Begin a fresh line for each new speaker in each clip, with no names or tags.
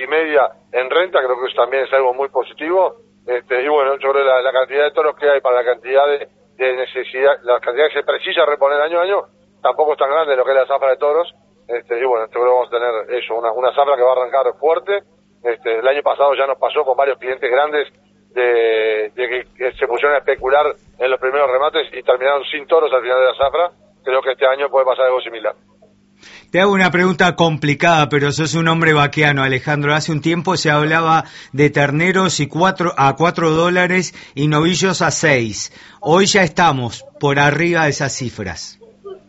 media en renta, creo que eso también es algo muy positivo. Y bueno, yo creo que la cantidad de toros que hay para la cantidad de necesidad, la cantidad que se precisa reponer año a año, tampoco es tan grande lo que es la zafra de toros. Y bueno, yo creo que vamos a tener eso, una zafra que va a arrancar fuerte. El año pasado ya nos pasó con varios clientes grandes de que se pusieron a especular en los primeros remates y terminaron sin toros al final de la zafra. Creo que este año puede pasar algo similar.
Te hago una pregunta complicada, pero sos un hombre vaqueano, Alejandro. Hace un tiempo se hablaba de terneros a $4 y novillos a 6. Hoy ya estamos por arriba de esas cifras.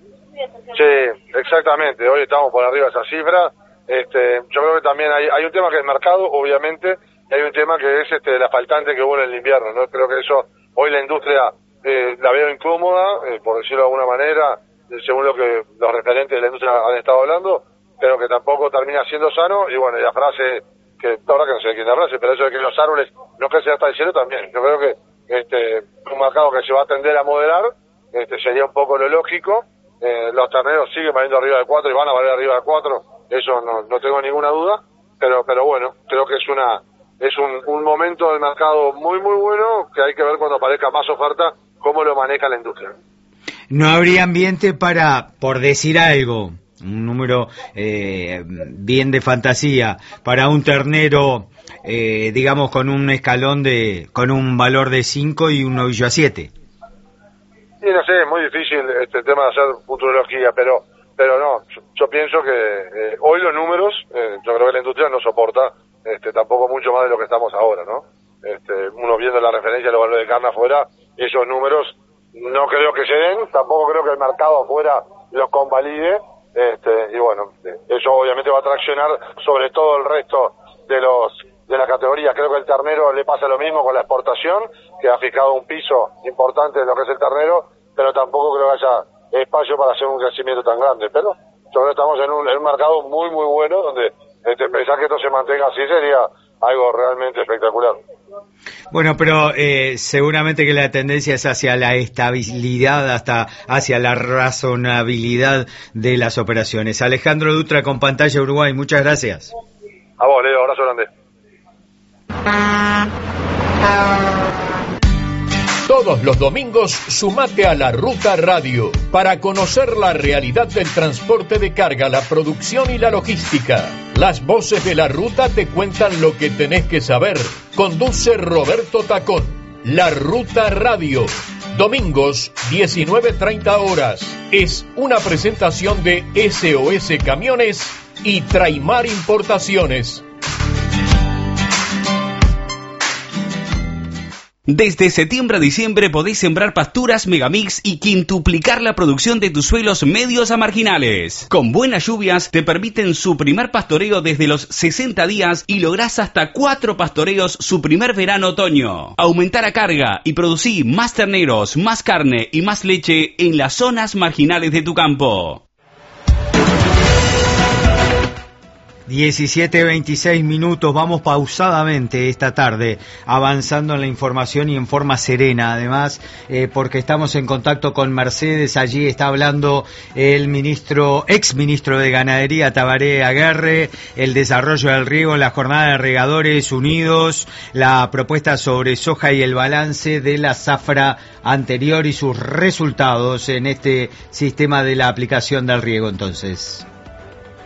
Sí, exactamente. Hoy estamos por arriba de esas cifras. Yo creo que también hay un tema que es mercado, obviamente, y hay un tema que es la faltante que hubo en el invierno, ¿no? Creo que eso, hoy la industria la veo incómoda, por decirlo de alguna manera, según lo que los referentes de la industria han estado hablando, pero que tampoco termina siendo sano. Y bueno, y la frase, que la verdad que no sé de quién es la frase, pero eso de que los árboles no crecen hasta el cielo también. Yo creo que un mercado que se va a tender a moderar, sería un poco lo lógico. Los terneros siguen valiendo arriba de 4 y van a valer arriba de 4, eso no tengo ninguna duda, pero bueno, creo que es un momento del mercado muy muy bueno, que hay que ver cuando aparezca más oferta cómo lo maneja la industria.
¿No habría ambiente para, por decir algo, un número bien de fantasía, para un ternero, digamos, con un escalón con un valor de 5 y un novillo a 7?
Sí, no sé, es muy difícil este tema de hacer futurología, pero no, yo pienso que hoy los números, yo creo que la industria no soporta tampoco mucho más de lo que estamos ahora, ¿no? Uno viendo la referencia de los valores de carne afuera, esos números no creo que se den, tampoco creo que el mercado afuera los convalide, y bueno, eso obviamente va a traccionar sobre todo el resto de la categoría. Creo que el ternero le pasa lo mismo con la exportación, que ha fijado un piso importante en lo que es el ternero, pero tampoco creo que haya espacio para hacer un crecimiento tan grande. Pero yo creo que estamos en un mercado muy muy bueno, donde pensar que esto se mantenga así sería algo realmente espectacular.
Bueno, pero seguramente que la tendencia es hacia la estabilidad, hasta hacia la razonabilidad de las operaciones. Alejandro Dutra con Pantalla Uruguay, muchas gracias.
A vos, Leo, abrazo grande.
Todos los domingos sumate a La Ruta Radio para conocer la realidad del transporte de carga, la producción y la logística. Las voces de La Ruta te cuentan lo que tenés que saber. Conduce Roberto Tacón. La Ruta Radio. Domingos, 19:30 horas. Es una presentación de SOS Camiones y Traimar Importaciones.
Desde septiembre a diciembre podés sembrar pasturas Megamix y quintuplicar la producción de tus suelos medios a marginales. Con buenas lluvias te permiten su primer pastoreo desde los 60 días y lográs hasta 4 pastoreos su primer verano-otoño. Aumentar a carga y producir más terneros, más carne y más leche en las zonas marginales de tu campo.
17:26 minutos, vamos pausadamente esta tarde, avanzando en la información y en forma serena, además, porque estamos en contacto con Mercedes. Allí está hablando el ex ministro de Ganadería, Tabaré Aguerre, el desarrollo del riego, la jornada de regadores unidos, la propuesta sobre soja y el balance de la zafra anterior y sus resultados en este sistema de la aplicación del riego. Entonces,